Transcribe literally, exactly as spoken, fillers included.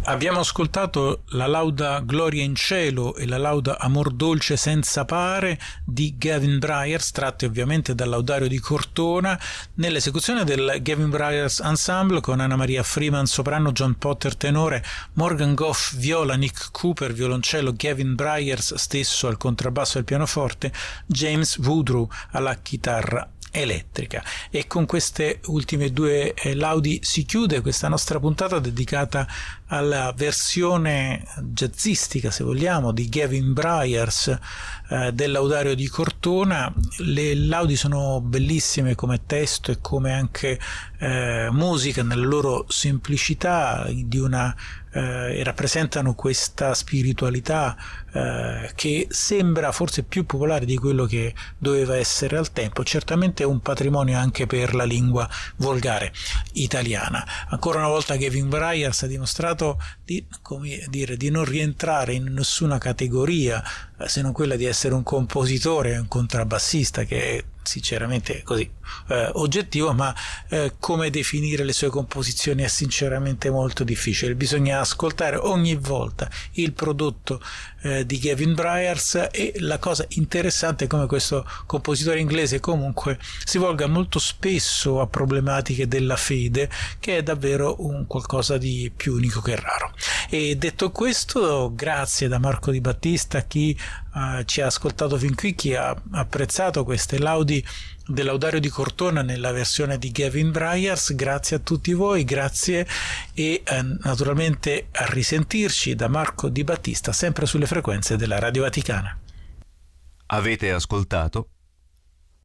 Abbiamo ascoltato la lauda Gloria in cielo e la lauda Amor dolce senza pare di Gavin Bryars, tratte ovviamente dal Laudario di Cortona, nell'esecuzione del Gavin Bryars Ensemble con Anna Maria Freeman soprano, John Potter tenore, Morgan Goff viola, Nick Cooper violoncello, Gavin Bryars stesso al contrabbasso e al pianoforte, James Woodrow alla chitarra elettrica. E con queste ultime due eh, laudi si chiude questa nostra puntata dedicata alla versione jazzistica, se vogliamo, di Gavin Bryars eh, del Laudario di Cortona. Le laudi sono bellissime come testo e come anche eh, musica nella loro semplicità, di una eh, rappresentano questa spiritualità eh, che sembra forse più popolare di quello che doveva essere al tempo. Certamente è un patrimonio anche per la lingua volgare italiana. Ancora una volta Gavin Bryars ha dimostrato di, come dire, di non rientrare in nessuna categoria eh, se non quella di essere un compositore, un contrabbassista, che è sinceramente così eh, oggettivo, ma eh, come definire le sue composizioni è sinceramente molto difficile. Bisogna ascoltare ogni volta il prodotto eh, di Gavin Bryars, e la cosa interessante è come questo compositore inglese comunque si volga molto spesso a problematiche della fede, che è davvero un qualcosa di più unico che raro. E detto questo, grazie da Marco Di Battista a chi uh, ci ha ascoltato fin qui, chi ha apprezzato queste laudi del Laudario di Cortona nella versione di Gavin Bryars. Grazie a tutti voi, grazie, e eh, naturalmente a risentirci da Marco Di Battista, sempre sulle frequenze della Radio Vaticana. Avete ascoltato